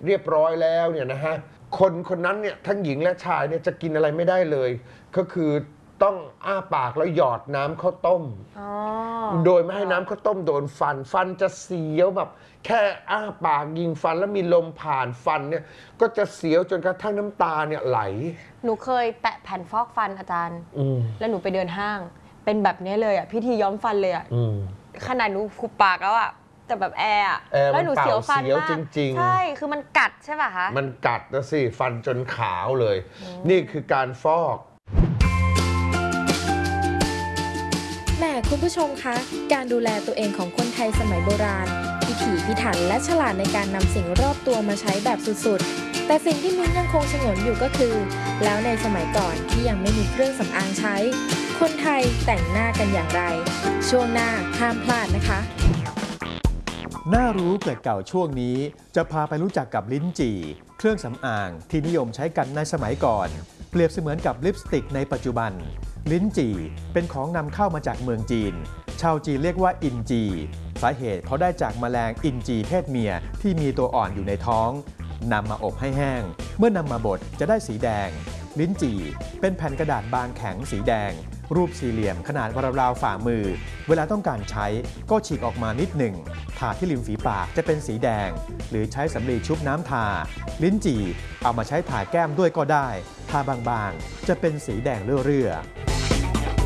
เรียบร้อยแล้วเนี่ยนะฮะคนนั้นเนี่ยทั้งหญิงและชายเนี่ยจะกินอะไรไม่ได้เลยก็คือต้องอ้าปากแล้วหยอดน้ำข้าวต้มโดยไม่ให้น้ำข้าวต้มโดนฟันจะเสียวแบบแค่อ้าปากยิงฟันแล้วมีลมผ่านฟันเนี่ยก็จะเสียวจนกระทั่งน้ำตาเนี่ยไหลหนูเคยแปะแผ่นฟอกฟันอาจารย์แล้วหนูไปเดินห้างเป็นแบบนี้เลยอ่ะพิธีย้อมฟันเลยอ่ะขนาดหนูขุบปากแล้วอ่ะแต่แบบแอร์แล้วหนูเสียวฟันมากใช่คือมันกัดใช่ป่ะคะมันกัดนะสิฟันจนขาวเลยนี่คือการฟอกคุณผู้ชมคะการดูแลตัวเองของคนไทยสมัยโบราณพิถีพิถันและฉลาดในการนำสิ่งรอบตัวมาใช้แบบสุดๆแต่สิ่งที่มิ้นยังคงฉงนอยู่ก็คือแล้วในสมัยก่อนที่ยังไม่มีเครื่องสำอางใช้คนไทยแต่งหน้ากันอย่างไรช่วงหน้าห้ามพลาดนะคะน่ารู้เกิดเก่าช่วงนี้จะพาไปรู้จักกับลิ้นจี่เครื่องสำอางที่นิยมใช้กันในสมัยก่อนเปรียบเสมือนกับลิปสติกในปัจจุบันลิ้นจี่เป็นของนำเข้ามาจากเมืองจีนชาวจีนเรียกว่าอินจีสาเหตุเพราะได้จากแมลงอินจีเพศเมียที่มีตัวอ่อนอยู่ในท้องนำมาอบให้แห้งเมื่อนำมาบดจะได้สีแดงลิ้นจี่เป็นแผ่นกระดาษบางแข็งสีแดงรูปสี่เหลี่ยมขนาดราวๆฝ่ามือเวลาต้องการใช้ก็ฉีกออกมานิดหนึ่งทาที่ริมฝีปากจะเป็นสีแดงหรือใช้สำลีชุบน้ำทาลิ้นจี่เอามาใช้ทาแก้มด้วยก็ได้ทาบางๆจะเป็นสีแดงเรื่อยๆ